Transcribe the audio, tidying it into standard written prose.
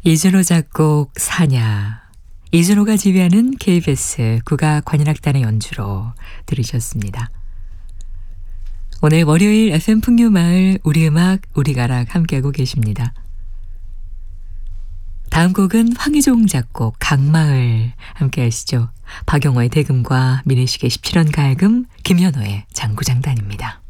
이준호 작곡 사냐, 이준호가 지휘하는 KBS 국악관현악단의 연주로 들으셨습니다. 오늘 월요일 FM 풍류마을 우리음악 우리가락 함께하고 계십니다. 다음 곡은 황희종 작곡 강마을 함께하시죠. 박영호의 대금과 민혜식의 17원 가야금, 김현호의 장구장단입니다.